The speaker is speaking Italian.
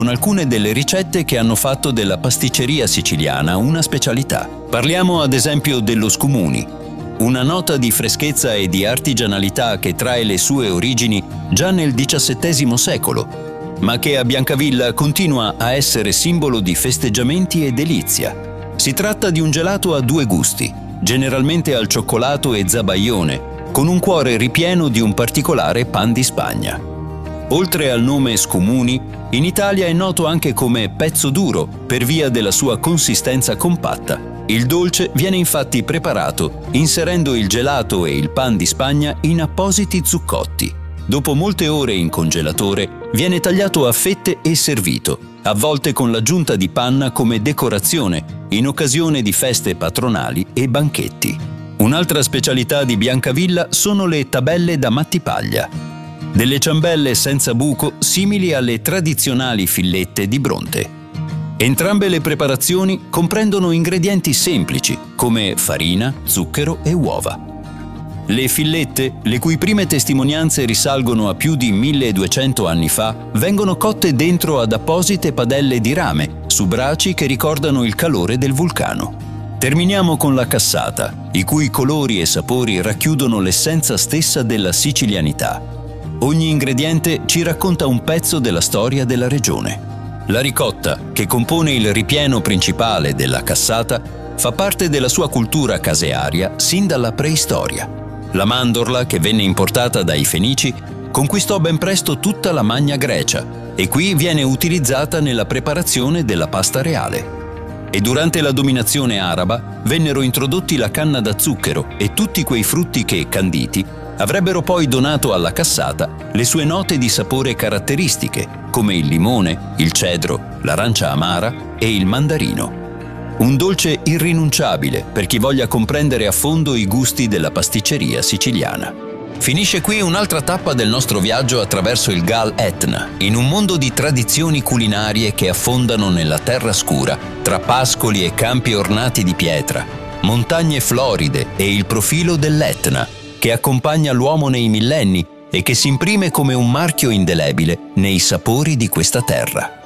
con alcune delle ricette che hanno fatto della pasticceria siciliana una specialità. Parliamo ad esempio dello scumuni, una nota di freschezza e di artigianalità che trae le sue origini già nel XVII secolo, ma che a Biancavilla continua a essere simbolo di festeggiamenti e delizia. Si tratta di un gelato a due gusti, generalmente al cioccolato e zabaione, con un cuore ripieno di un particolare pan di Spagna. Oltre al nome scumuni, in Italia è noto anche come pezzo duro per via della sua consistenza compatta. Il dolce viene infatti preparato inserendo il gelato e il pan di Spagna in appositi zuccotti. Dopo molte ore in congelatore viene tagliato a fette e servito, a volte con l'aggiunta di panna come decorazione in occasione di feste patronali e banchetti. Un'altra specialità di Biancavilla sono le tabelle da mattipaglia, delle ciambelle senza buco simili alle tradizionali fillette di Bronte. Entrambe le preparazioni comprendono ingredienti semplici come farina, zucchero e uova. Le fillette, le cui prime testimonianze risalgono a più di 1200 anni fa, vengono cotte dentro ad apposite padelle di rame, su braci che ricordano il calore del vulcano. Terminiamo con la cassata, i cui colori e sapori racchiudono l'essenza stessa della sicilianità. Ogni ingrediente ci racconta un pezzo della storia della regione. La ricotta, che compone il ripieno principale della cassata, fa parte della sua cultura casearia sin dalla preistoria. La mandorla, che venne importata dai Fenici, conquistò ben presto tutta la Magna Grecia e qui viene utilizzata nella preparazione della pasta reale. E durante la dominazione araba vennero introdotti la canna da zucchero e tutti quei frutti che, canditi, avrebbero poi donato alla cassata le sue note di sapore caratteristiche, come il limone, il cedro, l'arancia amara e il mandarino. Un dolce irrinunciabile per chi voglia comprendere a fondo i gusti della pasticceria siciliana. Finisce qui un'altra tappa del nostro viaggio attraverso il Gal Etna, in un mondo di tradizioni culinarie che affondano nella terra scura, tra pascoli e campi ornati di pietra, montagne floride e il profilo dell'Etna, che accompagna l'uomo nei millenni e che si imprime come un marchio indelebile nei sapori di questa terra.